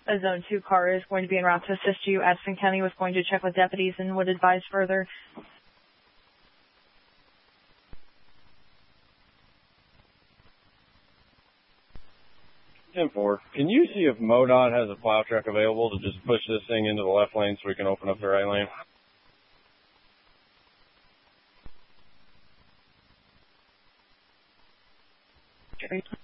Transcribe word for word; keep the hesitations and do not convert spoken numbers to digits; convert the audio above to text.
A Zone two car is going to be en route to assist you. Addison County was going to check with deputies and would advise further. ten four, can you see if MoDOT has a plow truck available to just push this thing into the left lane so we can open up the right lane? Jerry.